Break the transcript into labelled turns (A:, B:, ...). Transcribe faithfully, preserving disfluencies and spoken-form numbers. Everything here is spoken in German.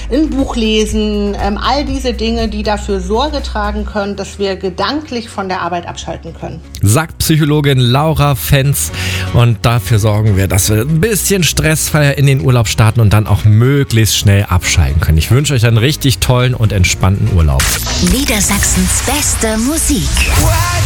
A: ein Buch lesen, ähm, all diese Dinge, die dafür Sorge tragen können, dass wir gedanklich von der Arbeit abschalten können.
B: Sagt Psychologin Laura Fenz. Und dafür sorgen wir, dass wir ein bisschen stressfreier in den Urlaub starten und dann auch möglichst schnell abschalten können. Ich wünsche euch einen richtig tollen und entspannten Urlaub.
C: Niedersachsens beste Musik.